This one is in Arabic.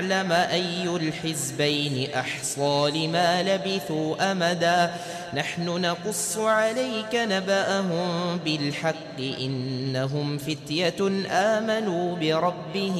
لنعلم أي الحزبين أحصى لما لبثوا أمدا نحن نقص عليك نبأهم بالحق إنهم فتية آمنوا بربهم